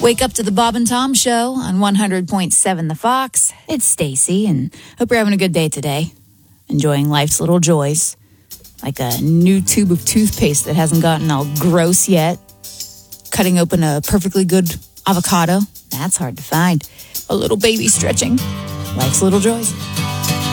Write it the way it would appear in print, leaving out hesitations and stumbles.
Wake up to the Bob and Tom Show on 100.7 The Fox. It's Stacy, and hope you're having a good day today. Enjoying life's little joys, like a new tube of toothpaste that hasn't gotten all gross yet. Cutting open a perfectly good avocado. That's hard to find. A little baby stretching. Life's little joys.